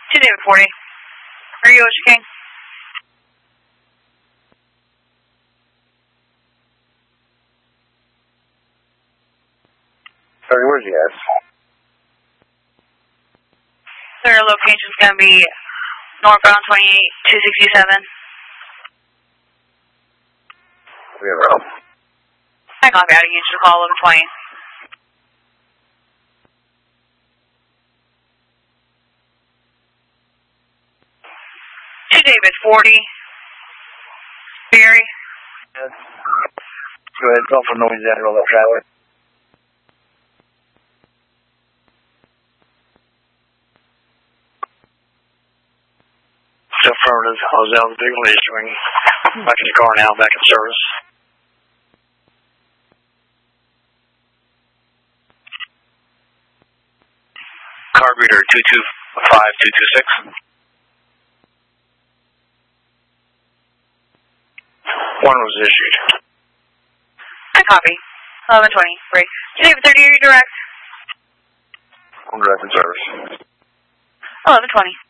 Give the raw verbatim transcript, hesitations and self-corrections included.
two David forty. Are you Ocean King? Sorry, where's he at? Their location's going to be northbound twenty-eight, two sixty-seven. We have our help. I copy out. You should call eleven twenty. two David forty. Barry. Yes. Go ahead, call for noise and roll up trailer. Affirmative. Ozell's vehicle is doing back in the car now, back in service. Card reader two two five two two six. One was issued. I copy. eleven twenty. Break. two David thirty, are you direct? I'm direct in service. eleven twenty.